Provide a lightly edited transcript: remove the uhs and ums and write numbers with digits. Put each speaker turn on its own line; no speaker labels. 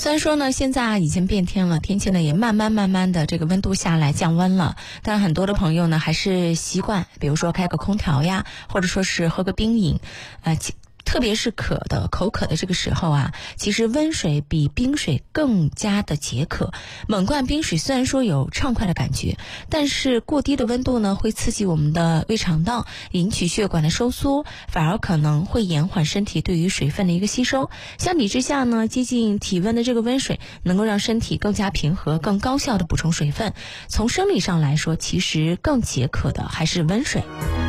虽然说呢，现在已经变天了，天气呢也慢慢的这个温度下来降温了，但很多的朋友呢还是习惯，比如说开个空调呀，或者说是喝个冰饮，特别是口渴的这个时候啊，其实温水比冰水更加的解渴。猛灌冰水虽然说有畅快的感觉，但是过低的温度呢会刺激我们的胃肠道，引起血管的收缩，反而可能会延缓身体对于水分的一个吸收。相比之下呢，接近体温的这个温水能够让身体更加平和，更高效的补充水分。从生理上来说，其实更解渴的还是温水。